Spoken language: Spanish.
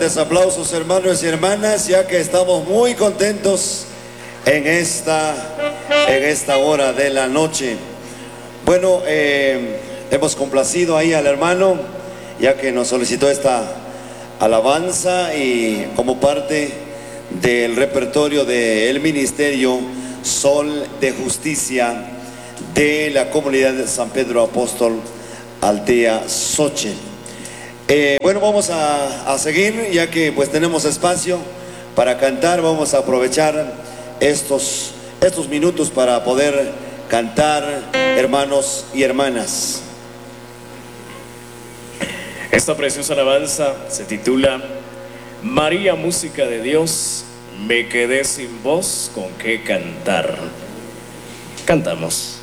Fuertes aplausos, hermanos y hermanas, ya que estamos muy contentos en esta hora de la noche. Bueno, hemos complacido ahí al hermano, ya que nos solicitó esta alabanza y como parte del repertorio del Ministerio Sol de Justicia de la comunidad de San Pedro Apóstol Aldea Xochitl. Bueno, vamos a seguir, ya que pues tenemos espacio para cantar. Vamos a aprovechar estos minutos para poder cantar, hermanos y hermanas. Esta preciosa alabanza se titula María, música de Dios, me quedé sin voz con qué cantar. Cantamos.